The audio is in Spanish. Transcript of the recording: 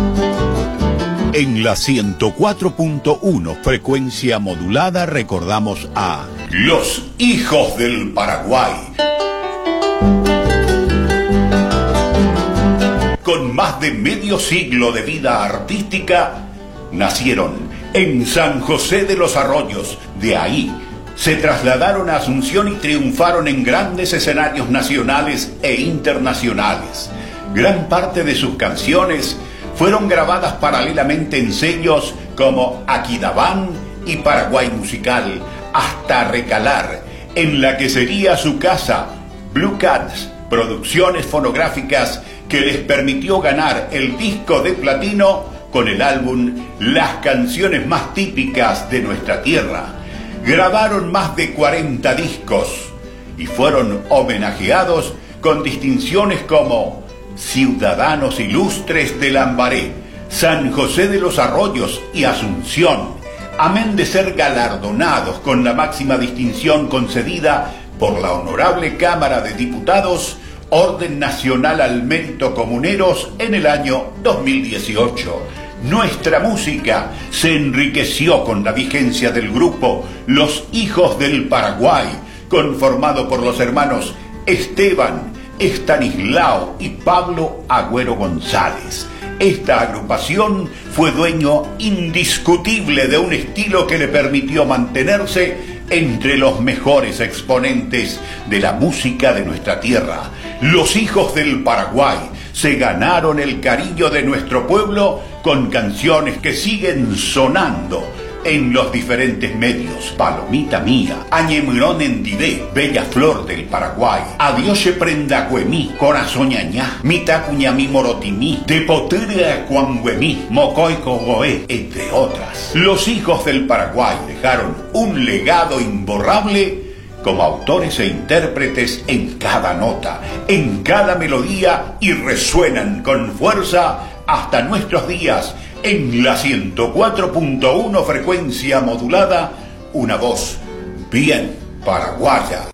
En la 104.1 frecuencia modulada recordamos a Los Hijos del Paraguay. Con más de medio siglo de vida artística, nacieron en San José de los Arroyos. De ahí se trasladaron a Asunción y triunfaron en grandes escenarios nacionales e internacionales. Gran parte de sus canciones fueron grabadas paralelamente en sellos como Aquidabán y Paraguay Musical, hasta recalar en la que sería su casa, Blue Cats Producciones Fonográficas, que les permitió ganar el disco de platino con el álbum Las Canciones Más Típicas de Nuestra Tierra. Grabaron más de 40 discos y fueron homenajeados con distinciones como Ciudadanos Ilustres de Lambaré, San José de los Arroyos y Asunción, amén de ser galardonados con la máxima distinción concedida por la Honorable Cámara de Diputados, Orden Nacional al Mérito Comuneros, en el año 2018. Nuestra música se enriqueció con la vigencia del grupo Los Hijos del Paraguay, conformado por los hermanos Esteban, Estanislao y Pablo Agüero González. Esta agrupación fue dueño indiscutible de un estilo que le permitió mantenerse entre los mejores exponentes de la música de nuestra tierra. Los Hijos del Paraguay se ganaron el cariño de nuestro pueblo con canciones que siguen sonando en los diferentes medios. Palomita Mía, Añemrón Endidé, Bella Flor del Paraguay, Adiós prenda Cuemí, Corazón Ñañá, Mitacuñamí Morotimí, Tepotere Cuanguemí, Mocoy Cogoé, entre otras. Los Hijos del Paraguay dejaron un legado imborrable como autores e intérpretes en cada nota, en cada melodía, y resuenan con fuerza hasta nuestros días en la 104.1 frecuencia modulada, una voz bien paraguaya.